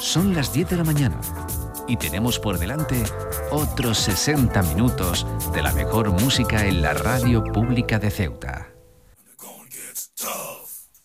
Son las 10 de la mañana y tenemos por delante otros 60 minutos de la mejor música en la radio pública de Ceuta.